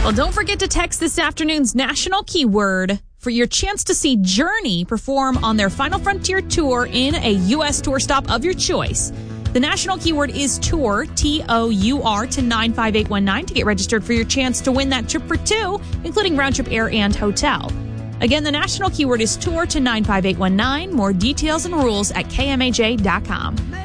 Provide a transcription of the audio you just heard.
Well, don't forget to text this afternoon's national keyword for your chance to see Journey perform on their Final Frontier tour in a U.S. tour stop of your choice. The national keyword is TOUR, T-O-U-R, to 95819 to get registered for your chance to win that trip for two, including round-trip air and hotel. Again, the national keyword is TOUR to 95819. More details and rules at kmaj.com.